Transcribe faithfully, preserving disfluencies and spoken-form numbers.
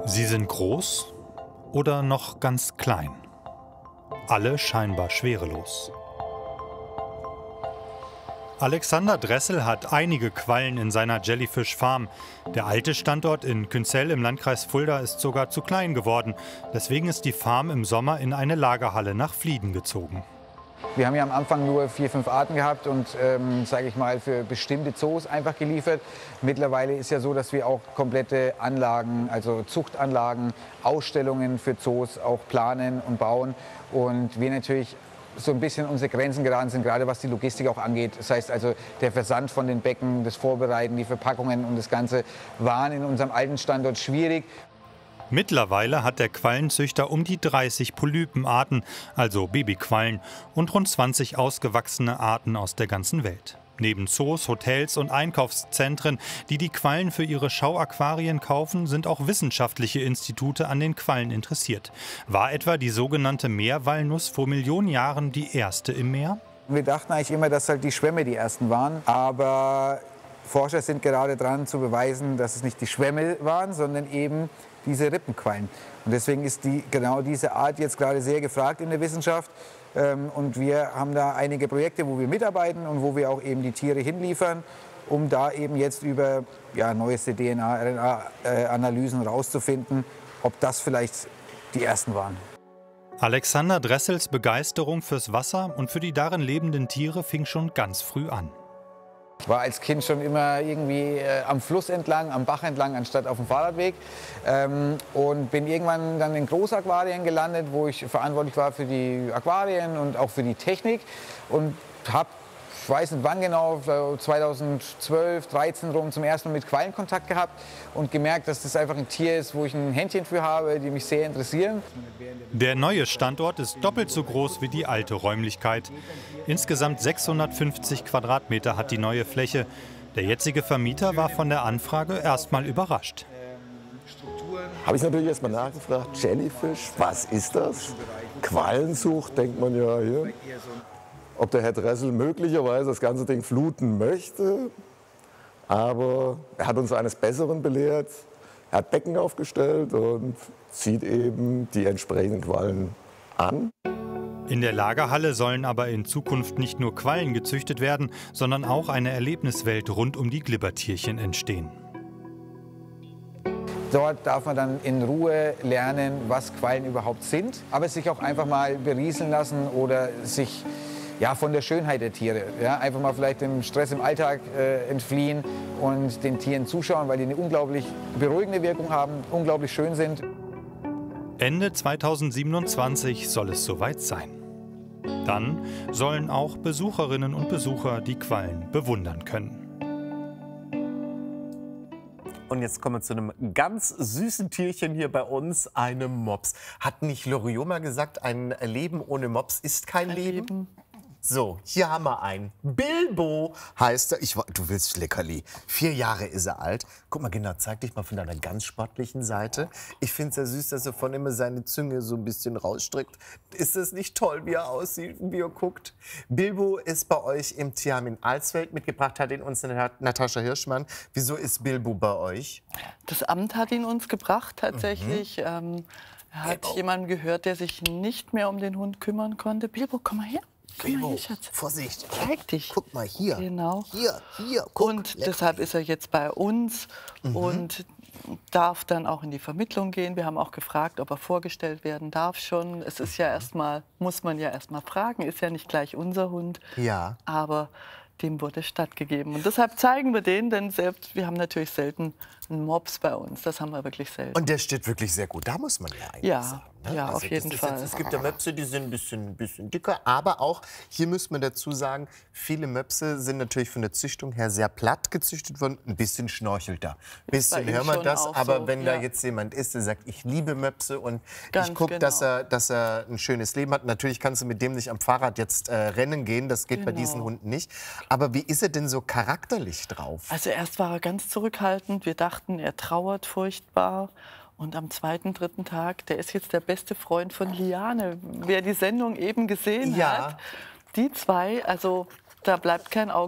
Sie sind groß oder noch ganz klein. Alle scheinbar schwerelos. Alexander Dressel hat einige Quallen in seiner Jellyfish Farm. Der alte Standort in Künzell im Landkreis Fulda ist sogar zu klein geworden. Deswegen ist die Farm im Sommer in eine Lagerhalle nach Flieden gezogen. Wir haben ja am Anfang nur vier, fünf Arten gehabt und, ähm, sage ich mal, für bestimmte Zoos einfach geliefert. Mittlerweile ist ja so, dass wir auch komplette Anlagen, also Zuchtanlagen, Ausstellungen für Zoos auch planen und bauen. Und wir natürlich so ein bisschen unsere Grenzen geraten sind, gerade was die Logistik auch angeht. Das heißt also, der Versand von den Becken, das Vorbereiten, die Verpackungen und das Ganze waren in unserem alten Standort schwierig. Mittlerweile hat der Quallenzüchter um die dreißig Polypenarten, also Babyquallen, und rund zwanzig ausgewachsene Arten aus der ganzen Welt. Neben Zoos, Hotels und Einkaufszentren, die die Quallen für ihre Schauaquarien kaufen, sind auch wissenschaftliche Institute an den Quallen interessiert. War etwa die sogenannte Meerwalnuss vor Millionen Jahren die erste im Meer? Wir dachten eigentlich immer, dass halt die Schwämme die ersten waren, aber Forscher sind gerade dran zu beweisen, dass es nicht die Schwämme waren, sondern eben diese Rippenquallen. Und deswegen ist die, genau diese Art jetzt gerade sehr gefragt in der Wissenschaft. Und wir haben da einige Projekte, wo wir mitarbeiten und wo wir auch eben die Tiere hinliefern, um da eben jetzt über ja, neueste D N A, R N A-Analysen rauszufinden, ob das vielleicht die ersten waren. Alexander Dressels Begeisterung fürs Wasser und für die darin lebenden Tiere fing schon ganz früh an. Ich war als Kind schon immer irgendwie äh, am Fluss entlang, am Bach entlang, anstatt auf dem Fahrradweg. Ähm, und bin irgendwann dann in Großaquarien gelandet, wo ich verantwortlich war für die Aquarien und auch für die Technik. Und habe, ich weiß nicht wann genau, zweitausendzwölf, dreizehn rum zum ersten Mal mit Quallen Kontakt gehabt und gemerkt, dass das einfach ein Tier ist, wo ich ein Händchen für habe, die mich sehr interessieren. Der neue Standort ist doppelt so groß wie die alte Räumlichkeit. Insgesamt sechshundertfünfzig Quadratmeter hat die neue Fläche. Der jetzige Vermieter war von der Anfrage erst mal überrascht. Habe ich natürlich erst mal nachgefragt, Jellyfish, was ist das? Quallenzucht, denkt man ja hier. Ob der Herr Dressel möglicherweise das ganze Ding fluten möchte. Aber er hat uns eines Besseren belehrt. Er hat Becken aufgestellt und zieht eben die entsprechenden Quallen an. In der Lagerhalle sollen aber in Zukunft nicht nur Quallen gezüchtet werden, sondern auch eine Erlebniswelt rund um die Glibbertierchen entstehen. Dort darf man dann in Ruhe lernen, was Quallen überhaupt sind, aber sich auch einfach mal berieseln lassen oder sich ja, von der Schönheit der Tiere. Ja, einfach mal vielleicht dem Stress im Alltag äh, entfliehen und den Tieren zuschauen, weil die eine unglaublich beruhigende Wirkung haben, unglaublich schön sind. Ende zweitausendsiebenundzwanzig soll es soweit sein. Dann sollen auch Besucherinnen und Besucher die Quallen bewundern können. Und jetzt kommen wir zu einem ganz süßen Tierchen hier bei uns, einem Mops. Hat nicht Loriot mal gesagt, ein Leben ohne Mops ist kein, kein Leben? Leben. So, hier haben wir einen. Bilbo heißt er. Ich, du willst Leckerli. Vier Jahre ist er alt. Guck mal genau, zeig dich mal von deiner ganz sportlichen Seite. Ich finde es ja süß, dass er von immer seine Zunge so ein bisschen rausstreckt. Ist das nicht toll, wie er aussieht und wie er guckt? Bilbo ist bei euch im Tierheim in Alsfeld. Mitgebracht hat ihn uns Natascha Hirschmann. Wieso ist Bilbo bei euch? Das Amt hat ihn uns gebracht, tatsächlich. Mhm. Ähm, er hat Bilbo. jemanden gehört, der sich nicht mehr um den Hund kümmern konnte. Bilbo, komm mal her. Bilbo, hier, Schatz. Vorsicht. Zeig dich. Guck mal hier. Genau. Hier, hier. Guck. Und Lecker. Deshalb ist er jetzt bei uns mhm. und darf dann auch in die Vermittlung gehen. Wir haben auch gefragt, ob er vorgestellt werden darf schon. Es ist ja erstmal, muss man ja erstmal fragen, ist ja nicht gleich unser Hund. Ja. Aber dem wurde stattgegeben. Und deshalb zeigen wir den, denn selbst, wir haben natürlich selten einen Mops bei uns. Das haben wir wirklich selten. Und der steht wirklich sehr gut. Da muss man ja eigentlich ja, sagen. Ne? Ja, also auf jeden Fall. Jetzt, es gibt ja Möpse, die sind ein bisschen, ein bisschen dicker. Aber auch, hier müssen wir dazu sagen, viele Möpse sind natürlich von der Züchtung her sehr platt gezüchtet worden. Ein bisschen schnorchelter. Ein bisschen hören wir das. Aber so, wenn ja. da jetzt jemand ist, der sagt, ich liebe Möpse und Ganz ich gucke, genau. dass, er, dass er ein schönes Leben hat. Natürlich kannst du mit dem nicht am Fahrrad jetzt äh, rennen gehen. Das geht genau. bei diesen Hunden nicht. Aber wie ist er denn so charakterlich drauf? Also erst war er ganz zurückhaltend. Wir dachten, er trauert furchtbar. Und am zweiten, dritten Tag, der ist jetzt der beste Freund von Liane. Wer die Sendung eben gesehen ja. hat, die zwei, also da bleibt kein Auge.